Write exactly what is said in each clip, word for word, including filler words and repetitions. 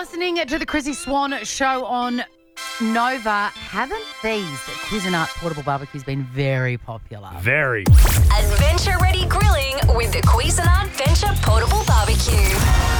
listening to the Chrissy Swan show on Nova. Haven't these Cuisinart portable barbecues been very popular? Very. Adventure-ready grilling with the Cuisinart Venture Portable Barbecue.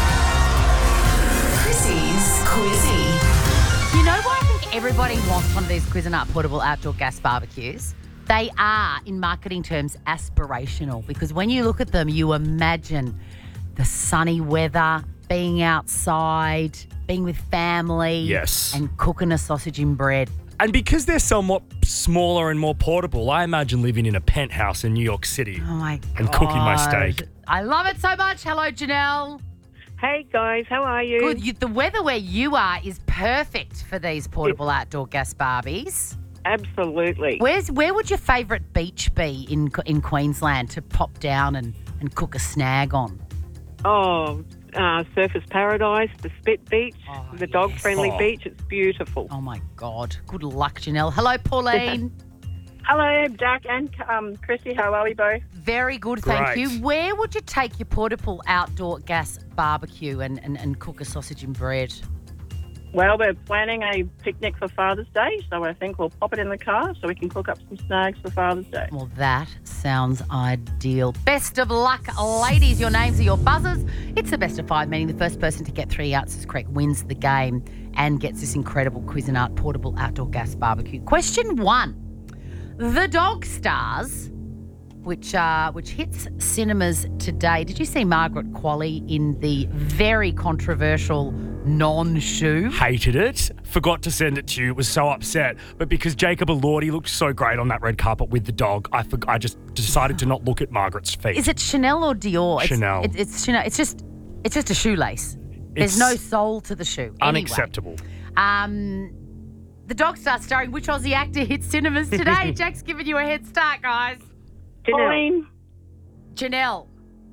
Chrissy's Quizzy. You know why I think everybody wants one of these Cuisinart portable outdoor gas barbecues? They are, in marketing terms, aspirational, because when you look at them, you imagine the sunny weather, being outside, being with family, Yes. and cooking a sausage in bread. And because they're somewhat smaller and more portable, I imagine living in a penthouse in New York City Oh, my God. and cooking my steak. I love it so much. Hello, Janelle. Hey guys, how are you? Good. You, the weather where you are is perfect for these portable outdoor gas barbies. Absolutely. Where's Where would your favourite beach be in in Queensland to pop down and, and cook a snag on? Oh, uh, Surfers Paradise, the Spit Beach, Oh, the dog-friendly yes. beach. It's beautiful. Oh, my God. Good luck, Janelle. Hello, Pauline. Hello, Jack and um, Chrissy. How are we both? Very good, thank Great. you. Where would you take your portable outdoor gas barbecue and, and, and cook a sausage and bread? Well, we're planning a picnic for Father's Day, so I think we'll pop it in the car so we can cook up some snags for Father's Day. Well, that sounds ideal. Best of luck, ladies. Your names are your buzzers. It's the best of five, meaning the first person to get three answers correct wins the game and gets this incredible Cuisinart portable outdoor gas barbecue. Question one. The Dog Stars, which uh, which hits cinemas today. Did you see Margaret Qualley in the very controversial non-shoe? Hated it. Forgot to send it to you. Was so upset. But because Jacob Elordi looked so great on that red carpet with the dog, I forg I just decided to not look at Margaret's feet. Is it Chanel or Dior? Chanel. It's, it, it's Chanel. It's just it's just a shoelace. There's It's no sole to the shoe. Anyway, unacceptable. Um, the Dog Star starring which Aussie actor hits cinemas today? Jack's giving you a head start, guys. Janelle. Pauline, Janelle.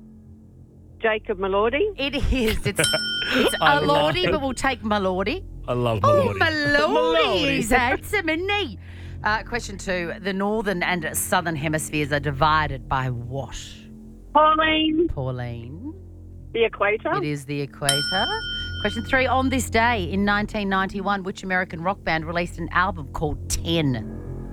Jacob Malordi. It is. It's it's I a love lordy, it. but we'll take Malordy. I love Oh, Malordi. Malordy. He's handsome, isn't he? Uh, question two. The northern and southern hemispheres are divided by what? Pauline, Pauline. the equator. It is the equator. Question three. On this day in nineteen ninety-one, which American rock band released an album called Ten?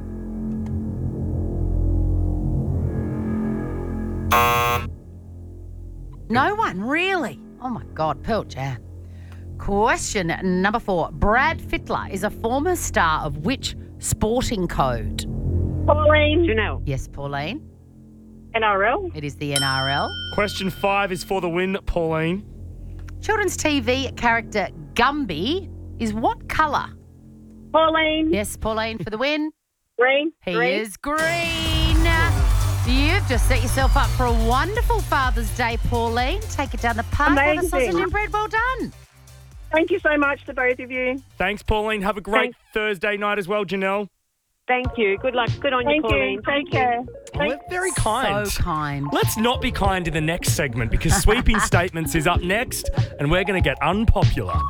No one, really? Oh, my God. Pearl Jam. Question number four. Brad Fittler is a former star of which sporting code? Pauline, Janelle. Yes, Pauline. N R L. It is the N R L. Question five is for the win, Pauline. Children's T V character Gumby is what colour? Pauline, Yes, Pauline for the win. green. He green. is green. You've just set yourself up for a wonderful Father's Day, Pauline. Take it down the park. Have a Amazing. sausage and bread. Well done. Thank you so much to both of you. Thanks, Pauline. Have a great Thanks. Thursday night as well, Janelle. Thank you. Good luck. Good on Thank you, Pauline. you. Take care. Oh, they're very kind. So kind. Let's not be kind in the next segment because Sweeping Statements is up next and we're going to get unpopular.